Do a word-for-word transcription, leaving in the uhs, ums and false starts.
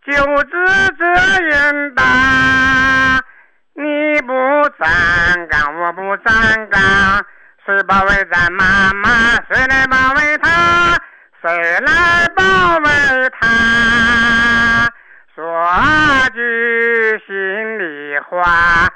就知这应当。你不站岗，我不站岗，谁保卫咱妈妈？谁来保卫她？谁来保卫她？说句心里话，